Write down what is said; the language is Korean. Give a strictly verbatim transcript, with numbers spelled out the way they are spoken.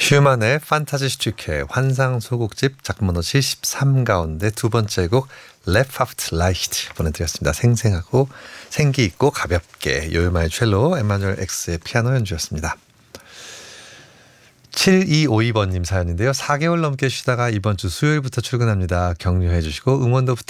슈만의 판타지 슈티케 환상 소곡집 작품번호 칠십삼 가운데 두 번째 곡 Lebhaft leicht 보내드렸습니다. 생생하고 생기 있고 가볍게 요요마의 첼로, 에마누엘 X의 피아노 연주였습니다. 칠이오이 번님 사연인데요. 사 개월 넘게 쉬다가 이번 주 수요일부터 출근합니다. 격려해 주시고 응원도 부탁드립니다.